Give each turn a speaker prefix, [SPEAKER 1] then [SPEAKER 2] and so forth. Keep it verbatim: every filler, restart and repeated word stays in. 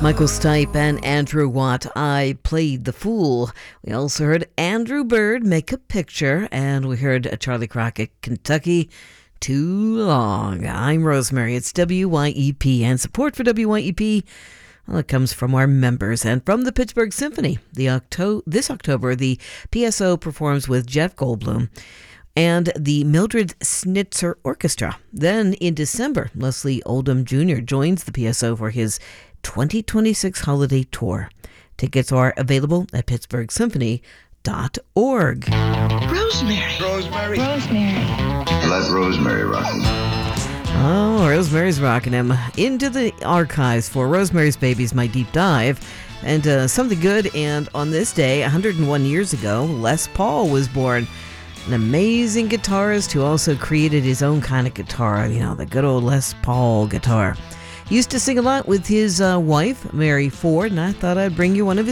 [SPEAKER 1] Michael Stipe and Andrew Watt, I Played the Fool. We also heard Andrew Bird, Make a Picture, and we heard Charlie Crockett, Kentucky, Too Long. I'm Rosemary. It's W Y E P, and support for W Y E P, well, it comes from our members and from the Pittsburgh Symphony. The Octo- this October, the P S O performs with Jeff Goldblum and the Mildred Snitzer Orchestra. Then in December, Leslie Oldham Junior joins the P S O for his twenty twenty-six holiday tour. Tickets are available at pittsburgh symphony dot org.
[SPEAKER 2] Rosemary.
[SPEAKER 3] Rosemary.
[SPEAKER 2] Rosemary.
[SPEAKER 3] Let Rosemary rock him.
[SPEAKER 1] Oh, Rosemary's rocking him. Into the archives for Rosemary's Babies, my deep dive. And uh, something good, and on this day, one hundred one years ago, Les Paul was born. An amazing guitarist who also created his own kind of guitar, you know, the good old Les Paul guitar. He used to sing a lot with his uh, wife, Mary Ford, and I thought I'd bring you one of his